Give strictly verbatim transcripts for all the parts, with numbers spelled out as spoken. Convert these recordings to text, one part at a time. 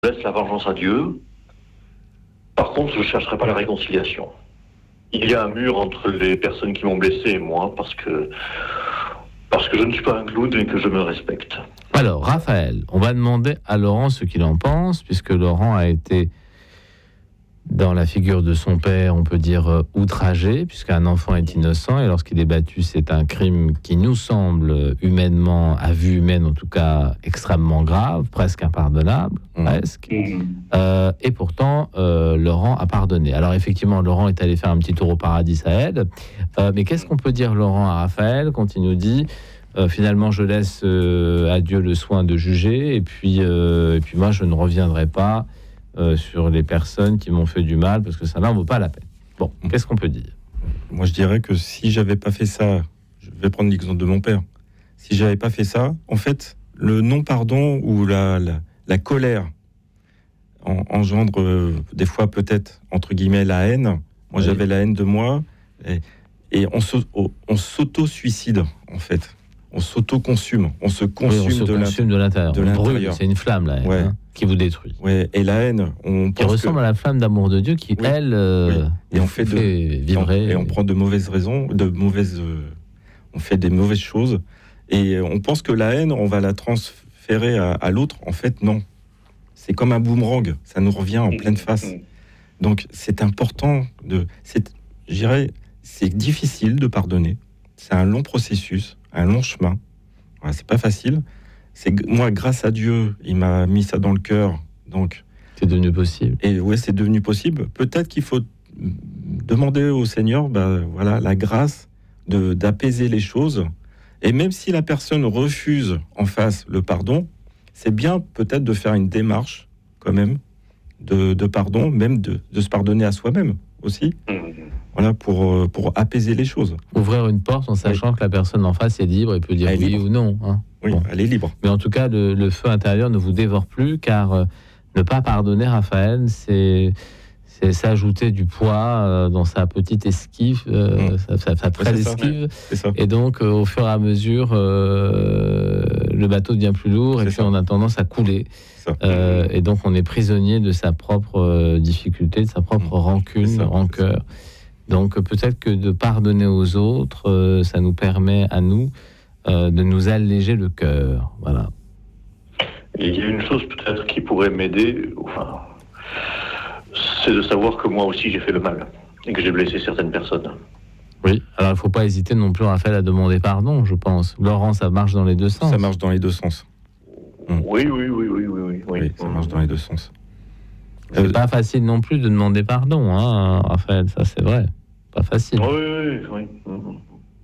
laisse la vengeance à Dieu. Par contre, je ne chercherai pas la réconciliation. Il y a un mur entre les personnes qui m'ont blessé et moi, parce que, parce que je ne suis pas un clown et que je me respecte. Alors, Raphaël, on va demander à Laurent ce qu'il en pense, puisque Laurent a été, dans la figure de son père, on peut dire euh, outragé, puisqu'un enfant est innocent, et lorsqu'il est battu, c'est un crime qui nous semble humainement, à vue humaine en tout cas, extrêmement grave, presque impardonnable, mmh. presque. Mmh. Euh, et pourtant, euh, Laurent a pardonné. Alors effectivement, Laurent est allé faire un petit tour au paradis, ça aide. Euh, mais qu'est-ce qu'on peut dire, Laurent, à Raphaël, quand il nous dit euh, finalement, je laisse euh, à Dieu le soin de juger, et puis, euh, et puis moi, je ne reviendrai pas Euh, sur les personnes qui m'ont fait du mal, parce que ça n'en vaut pas la peine. Bon, qu'est-ce qu'on peut dire ? Moi, je dirais que si j'avais pas fait ça, je vais prendre l'exemple de mon père. Si j'avais pas fait ça, en fait, le non-pardon ou la, la, la colère en, engendre euh, des fois peut-être, entre guillemets, la haine. Moi, oui. J'avais la haine de moi, et, et on, se, on s'auto-suicide, en fait. On s'auto-consume, on se consume, oui, on se de, consume de l'intérieur. De l'intérieur. Brûle, c'est une flamme, la haine, ouais. hein, qui vous détruit. Ouais. Et la haine, on qui ressemble que... à la flamme d'amour de Dieu qui, oui. elle, euh, oui. et on fait, fait de... vibrer. Et on prend de mauvaises raisons, de mauvaises, euh... on fait des mauvaises choses, et on pense que la haine, on va la transférer à, à l'autre. En fait, non. C'est comme un boomerang, ça nous revient en pleine face. Donc, c'est important de, c'est, je dirais, c'est difficile de pardonner. C'est un long processus, un long chemin. Ouais, c'est pas facile. C'est moi, grâce à Dieu, il m'a mis ça dans le cœur. Donc, c'est devenu possible. Et ouais, c'est devenu possible. Peut-être qu'il faut demander au Seigneur, ben voilà, la grâce de d'apaiser les choses. Et même si la personne refuse en face le pardon, c'est bien peut-être de faire une démarche quand même de, de pardon, même de, de se pardonner à soi-même aussi. Voilà, pour, pour apaiser les choses. Ouvrir une porte en sachant oui. que la personne en face est libre et peut dire oui libre. ou non. Hein. Oui, bon. Elle est libre. Mais en tout cas, le, le feu intérieur ne vous dévore plus, car euh, ne pas pardonner, Raphaël, c'est, c'est s'ajouter du poids euh, dans sa petite esquive, euh, mmh. sa, sa, sa très esquive. Et donc, euh, au fur et à mesure, euh, le bateau devient plus lourd c'est et puis ça. on a tendance à couler. Euh, et donc, on est prisonnier de sa propre euh, difficulté, de sa propre mmh. rancune, ça, rancœur. Donc peut-être que de pardonner aux autres, euh, ça nous permet à nous euh, de nous alléger le cœur. Voilà. Et il y a une chose peut-être qui pourrait m'aider, enfin, c'est de savoir que moi aussi j'ai fait le mal et que j'ai blessé certaines personnes. Oui, alors il ne faut pas hésiter non plus, Raphaël, à demander pardon, je pense. Laurent, ça marche dans les deux sens. Ça marche dans les deux sens. Hum. Oui, oui, oui, oui, oui, oui, oui. Oui, ça marche dans les deux sens. C'est euh, pas facile non plus de demander pardon, hein, Raphaël, ça c'est vrai. Pas facile. Oui, oui, oui. oui.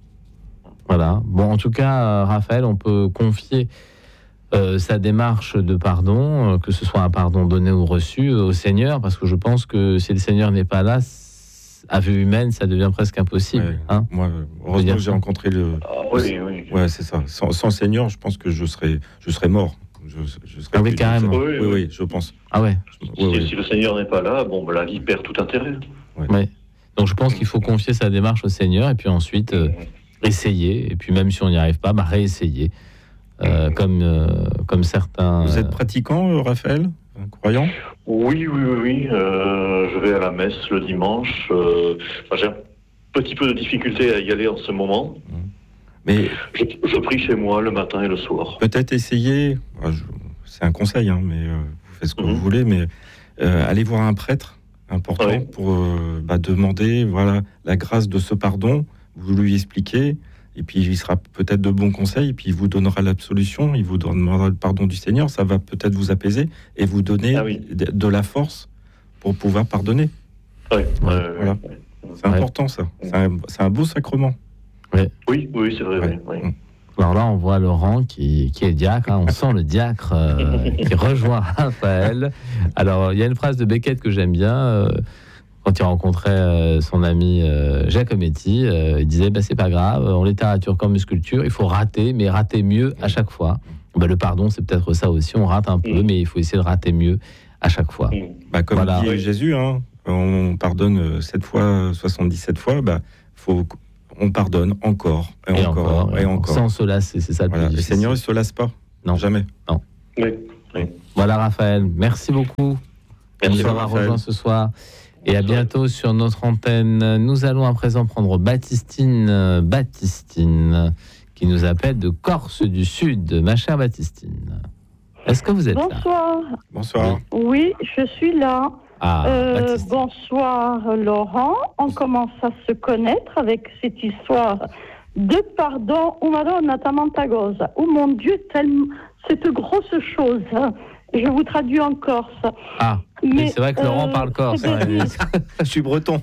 Voilà. Bon, en tout cas, Raphaël, on peut confier euh, sa démarche de pardon, euh, que ce soit un pardon donné ou reçu, euh, au Seigneur, parce que je pense que si le Seigneur n'est pas là, à vue humaine, ça devient presque impossible. Ouais, hein moi, heureusement que j'ai rencontré le. Ah, oui, oui. Ouais, c'est ça. Sans, sans le Seigneur, je pense que je serais, je serais mort. Je, je serais ah oui, carrément. Oui oui, oui, oui, je pense. Ah ouais. Si, oui, oui. si le Seigneur n'est pas là, bon, bah, la vie perd tout intérêt. Ouais. ouais. Donc je pense qu'il faut confier sa démarche au Seigneur et puis ensuite euh, essayer. Et puis même si on n'y arrive pas, bah, réessayer. Euh, comme, euh, comme certains... Vous êtes pratiquant, Raphaël ? Croyant ? Oui, oui, oui. oui. Euh, je vais à la messe le dimanche. Euh, enfin, j'ai un petit peu de difficulté à y aller en ce moment. Mais je, je prie chez moi le matin et le soir. Peut-être essayer, c'est un conseil, hein, mais euh, vous faites ce que mmh. vous voulez, mais euh, allez voir un prêtre important oui. pour euh, bah, demander voilà, la grâce de ce pardon, vous lui expliquez, et puis il sera peut-être de bons conseils, et puis il vous donnera l'absolution, il vous donnera le pardon du Seigneur, ça va peut-être vous apaiser et vous donner ah oui. de, de la force pour pouvoir pardonner. Oui, voilà. Euh, voilà. C'est ouais. important ça, c'est un, c'est un beau sacrement. Ouais. Oui, oui, c'est vrai. Ouais. Oui, oui. Alors là, on voit Laurent qui, qui est diacre, hein, on sent le diacre euh, qui rejoint Raphaël. Alors, il y a une phrase de Beckett que j'aime bien, euh, quand il rencontrait euh, son ami euh, Giacometti, euh, il disait bah, c'est pas grave, en littérature comme en sculpture, il faut rater, mais rater mieux à chaque fois. Bah, le pardon, c'est peut-être ça aussi, on rate un peu, mais il faut essayer de rater mieux à chaque fois. Bah, comme voilà. dit Jésus, hein, on pardonne sept fois, soixante-dix-sept fois, bah, faut... on pardonne encore et, et encore, encore et encore. Sans se lasser, c'est ça le voilà. plus difficile. Le Seigneur, il ne se lasse pas. Non. Jamais. Non. Oui. Oui. Voilà, Raphaël. Merci beaucoup de Merci, nous avoir Raphaël. rejoints ce soir. Et à bientôt sur notre antenne. Nous allons à présent prendre Baptistine, Baptistine, qui nous appelle de Corse du Sud. Ma chère Baptistine, est-ce que vous êtes là? Bonsoir. Bonsoir. Oui, je suis là. Ah, Euh, Baptistine. bonsoir Laurent. On commence à se connaître avec cette histoire de pardon. Oh Madonna Tamantagosa. Oh mon Dieu, tellement cette grosse chose. Hein. Je vous traduis en corse. Ah, Mais, oui, c'est vrai que Laurent euh, parle corse. c'est hein, de- lui. Je suis breton.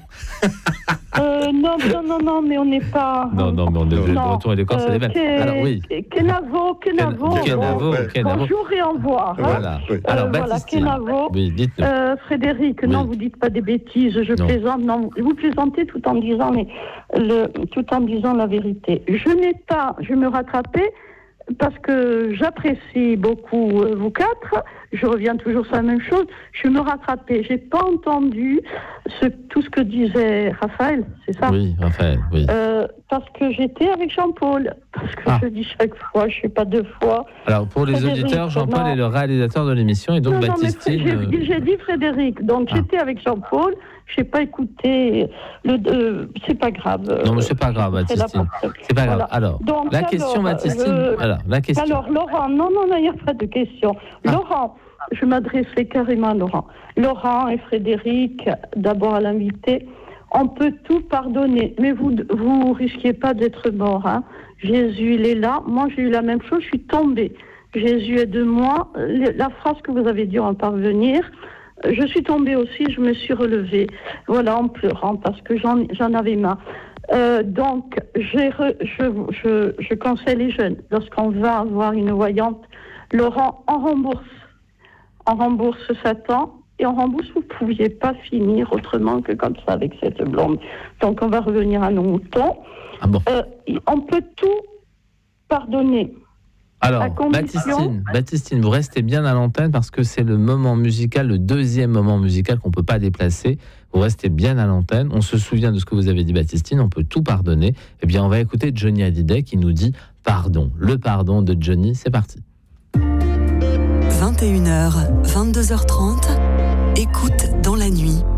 Euh, non, non, non, non, mais on n'est pas. Non, non, mais on est Non. de retour et de Corse, c'est les mêmes. que- Alors oui, Kenavo, Kenavo. Ken- Kenavo, bon, Kenavo. Bonjour et au revoir. hein. voilà. Oui. Alors, Euh, voilà, Baptistine, Kenavo. oui, dites-nous. Euh, Frédéric, Oui. non, vous dites pas des bêtises, je Non. plaisante. Non, vous plaisantez tout en disant, mais le, tout en disant la vérité. Je n'ai pas, je me rattrapais parce que j'apprécie beaucoup euh, vous quatre. Je reviens toujours sur la même chose. Je me rattrapais. J'ai pas entendu ce, tout ce que disait Raphaël, c'est ça. Oui, Raphaël, oui. Euh, parce que j'étais avec Jean-Paul. Parce que Ah. je dis chaque fois, je sais pas deux fois. Alors, pour les Frédéric, auditeurs, Jean-Paul non. est le réalisateur de l'émission et donc non, non, mais Baptistine. Fré- euh, j'ai, j'ai dit Frédéric, donc Ah. j'étais avec Jean-Paul, je n'ai pas écouté, le, euh, c'est pas grave. Non, mais c'est pas grave, C'est la Baptistine. partie. C'est pas grave. Voilà. Alors, Donc, la alors, question, Baptistine. euh, Alors, la question. Alors, Laurent, non, non, non, il n'y a pas de question. Ah. Laurent, je m'adresserai carrément à Laurent. Laurent et Frédéric, d'abord à l'invité, on peut tout pardonner, mais vous vous risquiez pas d'être mort. Hein. Jésus, il est là. Moi, j'ai eu la même chose, je suis tombée. Jésus est de moi. La phrase que vous avez dit en parvenir, je suis tombée aussi, je me suis relevée. Voilà, en pleurant, parce que j'en, j'en avais marre. Euh, donc, j'ai re, je, je, je conseille les jeunes, lorsqu'on va voir une voyante, Laurent, on rembourse. On rembourse Satan et on rembourse. Vous ne pouviez pas finir autrement que comme ça avec cette blonde. Donc, on va revenir à nos moutons. Ah bon. Euh, on peut tout pardonner. Alors, à condition- Baptistine, Baptistine, vous restez bien à l'antenne parce que c'est le moment musical, le deuxième moment musical qu'on ne peut pas déplacer. Vous restez bien à l'antenne. On se souvient de ce que vous avez dit, Baptistine. On peut tout pardonner. Eh bien, on va écouter Johnny Hallyday qui nous dit pardon. Le pardon de Johnny, c'est parti. vingt et une heures, vingt-deux heures trente, écoute dans la nuit,